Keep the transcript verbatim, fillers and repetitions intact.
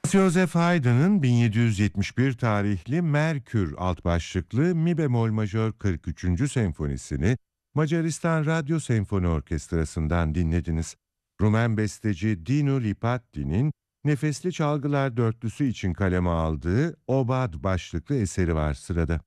Joseph Haydn'ın bin yedi yüz yetmiş bir tarihli Merkür alt başlıklı Mi bemol majör kırk üçüncü senfonisini Macaristan Radyo Senfoni Orkestrası'ndan dinlediniz. Rumen besteci Dinu Lipatti'nin Nefesli Çalgılar Dörtlüsü için kaleme aldığı Obad başlıklı eseri var sırada.